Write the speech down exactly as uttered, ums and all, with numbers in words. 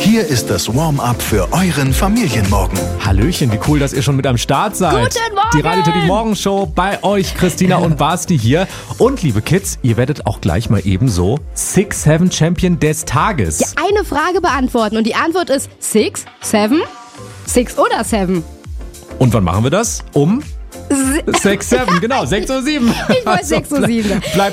Hier ist das Warm-up für euren Familienmorgen. Hallöchen, wie cool, dass ihr schon mit am Start seid. Guten Morgen! Die Radio Teddy Morgenshow bei euch, Christina und Basti hier. Und liebe Kids, ihr werdet auch gleich mal ebenso Six Seven Champion des Tages. Ja, eine Frage beantworten und die Antwort ist Six, Seven, Six oder Seven. Und wann machen wir das? Um sechs, sieben, genau, sechs Uhr sieben. Ich wollte sechs Uhr sieben. Bleibt